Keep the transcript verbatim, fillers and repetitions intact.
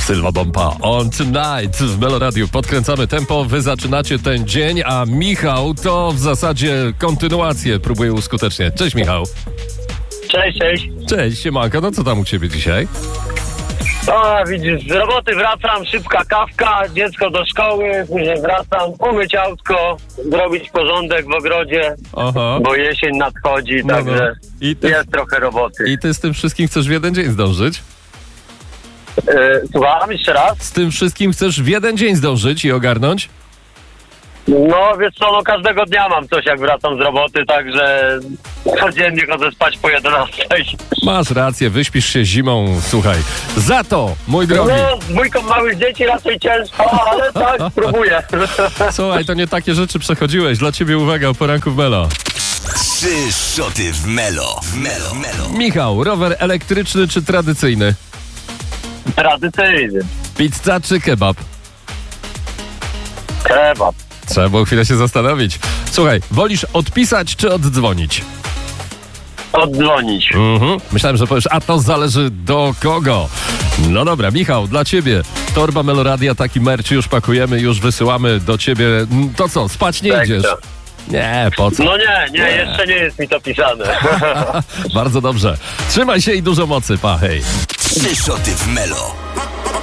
Sylwa Bompa on tonight w Melo Radiu. Podkręcamy tempo, wy zaczynacie ten dzień, a Michał to w zasadzie kontynuację próbuje uskuteczniać. Cześć Michał. Cześć, cześć. Cześć, siemanko, no co tam u ciebie dzisiaj? O, widzisz, z roboty wracam, szybka kawka, dziecko do szkoły, później wracam, umyć autko, zrobić porządek w ogrodzie, Aha. bo jesień nadchodzi, No, także no. I ty, jest trochę roboty. I ty z tym wszystkim chcesz w jeden dzień zdążyć? E, słucham, jeszcze raz? Z tym wszystkim chcesz w jeden dzień zdążyć i ogarnąć? No, wiesz co, no każdego dnia mam coś, jak wracam z roboty, także codziennie chodzę spać po jedenastej. Masz rację, wyśpisz się zimą, słuchaj. Za to, mój drogi. No, z dwójką małych dzieci raczej ciężko, ale tak, spróbuję. Słuchaj, to nie takie rzeczy przechodziłeś. Dla ciebie uwaga, o poranku w Melo. Trzy szoty w Melo. W Melo. Melo. Michał, rower elektryczny czy tradycyjny? Tradycyjny. Pizza czy kebab? Kebab. Trzeba było chwilę się zastanowić. Słuchaj, wolisz odpisać czy oddzwonić? Oddzwonić. Mhm. Myślałem, że powiesz, a to zależy do kogo. No dobra, Michał, dla ciebie torba Meloradia, taki merch już pakujemy, już wysyłamy do ciebie. To co, spać nie Tak, idziesz? tak. Nie, po co? No nie, nie, jeszcze nie jest mi to pisane. Bardzo dobrze. Trzymaj się i dużo mocy, pa, hej. Trzy szoty w Melo.